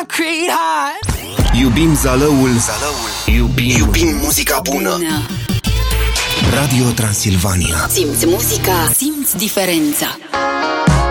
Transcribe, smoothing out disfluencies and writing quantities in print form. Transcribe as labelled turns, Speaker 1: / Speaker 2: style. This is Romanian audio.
Speaker 1: Creed hard.
Speaker 2: Iubim zalăul. Iubim muzica bună. Radio Transilvania.
Speaker 1: Simți muzica, simți diferența.